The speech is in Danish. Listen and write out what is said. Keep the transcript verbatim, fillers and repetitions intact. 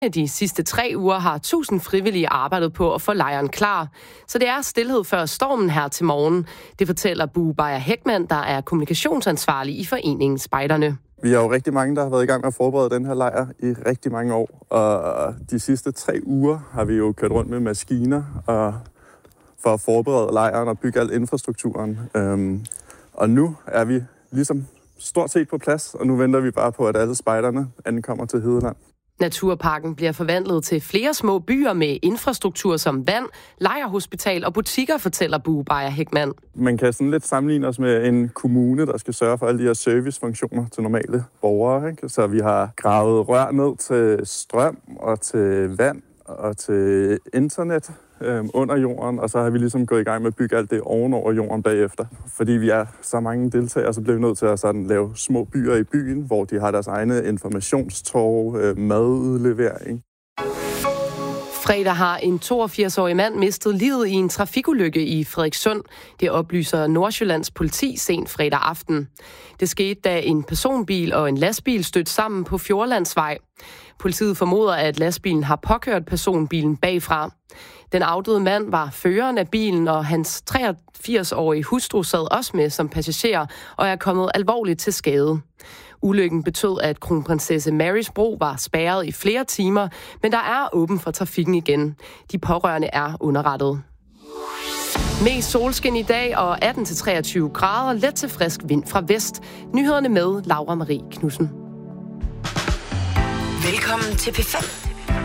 De sidste tre uger har tusind frivillige arbejdet på at få lejren klar. Så det er stilhed før stormen her til morgen. Det fortæller Bue Beyer Heckmann, der er kommunikationsansvarlig i foreningen Spejderne. Vi er jo rigtig mange, der har været i gang med at forberede den her lejr i rigtig mange år. Og de sidste tre uger har vi jo kørt rundt med maskiner og for at forberede lejren og bygge al infrastrukturen. Øhm, og nu er vi ligesom stort set på plads, og nu venter vi bare på, at alle spejderne ankommer til Hedeland. Naturparken bliver forvandlet til flere små byer med infrastruktur som vand, lejrhospital og butikker, fortæller Bue Beyer Heckmann. Man kan sådan lidt sammenligne os med en kommune, der skal sørge for alle de her servicefunktioner til normale borgere. Ikke? Så vi har gravet rør ned til strøm og til vand og til internet øh, under jorden, og så har vi ligesom gået i gang med at bygge alt det ovenover jorden bagefter. Fordi vi er så mange deltagere, så bliver vi nødt til at sådan lave små byer i byen, hvor de har deres egne informationstorv, øh, madudlevering. Fredag har en toogfirs-årig mand mistet livet i en trafikulykke i Frederikssund. Det oplyser Nordsjællands politi sent fredag aften. Det skete, da en personbil og en lastbil stødte sammen på Fjordlandsvej. Politiet formoder, at lastbilen har påkørt personbilen bagfra. Den afdøde mand var føreren af bilen, og hans treogfirs-årige hustru sad også med som passager og er kommet alvorligt til skade. Ulykken betød, at kronprinsesse Marys bro var spærret i flere timer, men der er åben for trafikken igen. De pårørende er underrettet. Mest solskin i dag og atten til treogtyve grader, let til frisk vind fra vest. Nyhederne med Laura Marie Knudsen. Velkommen til P fem.